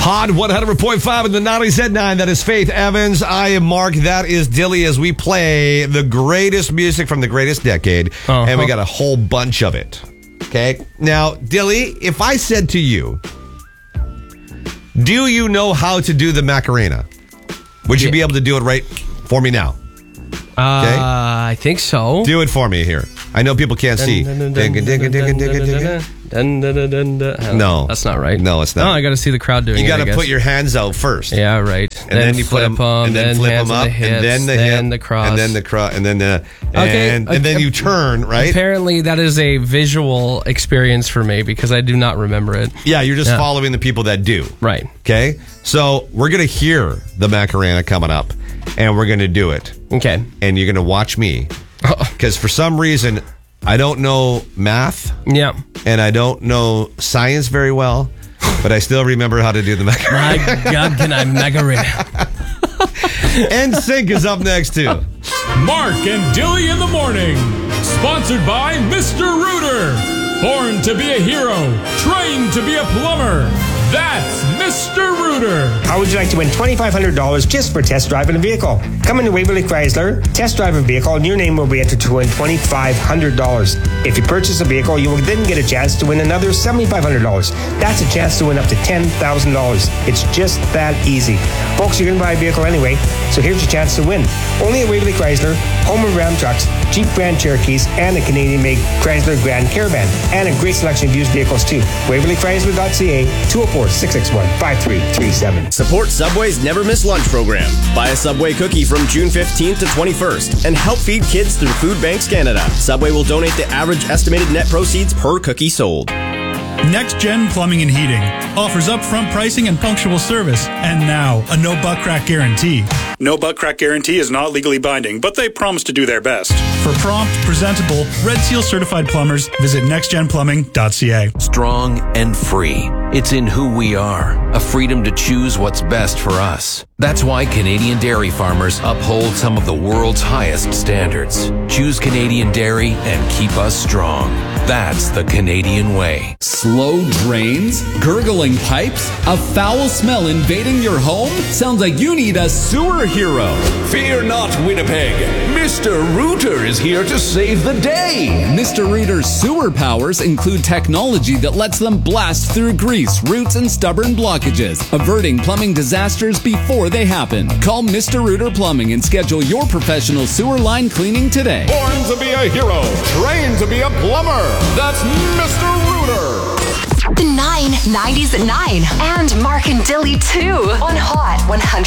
Hot 100.5 in the 90s at 9. That is Faith Evans. I am Mark. That is Dilly as we play the greatest music from the greatest decade. And we got a whole bunch of it. Okay? Now, Dilly, if I said to you, do you know how to do the Macarena? Would you be able to do it right for me now? Okay? I think so. Do it for me here. I know people can't see. No, that's not right. No, it's not. Oh, I got to see the crowd doing it. You got to put your hands out first. Yeah, right. And then you flip them, and then flip them up, and then the cross, and then the cross, and then and then you turn, right? Apparently, that is a visual experience for me because I do not remember it. Yeah, you're just following the people that do. Right. Okay. So we're gonna hear the Macarena coming up, and we're gonna do it. Okay. And you're gonna watch me because for some reason I don't know math. Yeah. And I don't know science very well, but I still remember how to do the Macarena. My God, can I Macarena? NSYNC is up next too. Mark and Dilly in the morning. Sponsored by Mr. Rooter. Born to be a hero, trained to be a plumber. That's Mr. Rooter. How would you like to win $2,500 just for test driving a vehicle? Come into Waverly Chrysler, test drive a vehicle, and your name will be entered to win $2,500. If you purchase a vehicle, you will then get a chance to win another $7,500. That's a chance to win up to $10,000. It's just that easy. Folks, you're going to buy a vehicle anyway, so here's your chance to win. Only at Waverly Chrysler, home of Ram trucks, Jeep Grand Cherokees, and a Canadian-made Chrysler Grand Caravan, and a great selection of used vehicles too. WaverlyChrysler.ca, 204-661-5337. Support Subway's Never Miss Lunch program. Buy a Subway cookie from June 15th to 21st and help feed kids through Food Banks Canada. Subway will donate the average estimated net proceeds per cookie sold. Next Gen Plumbing and Heating offers upfront pricing and punctual service. And now, a no butt crack guarantee. No butt crack guarantee is not legally binding, but they promise to do their best. For prompt, presentable, Red Seal certified plumbers, visit nextgenplumbing.ca. Strong and free. It's in who we are. A freedom to choose what's best for us. That's why Canadian dairy farmers uphold some of the world's highest standards. Choose Canadian dairy and keep us strong. That's the Canadian way. Slow drains? Gurgling pipes? A foul smell invading your home? Sounds like you need a sewer hero. Fear not, Winnipeg. Mr. Rooter is here to save the day. Mr. Rooter's sewer powers include technology that lets them blast through grease, roots, and stubborn blockages, averting plumbing disasters before they happen. Call Mr. Rooter Plumbing and schedule your professional sewer line cleaning today. Born to be a hero, trained to be a plumber. That's Mr. Rooter. The 990s at 9 and Mark and Dilly too on Hot 100.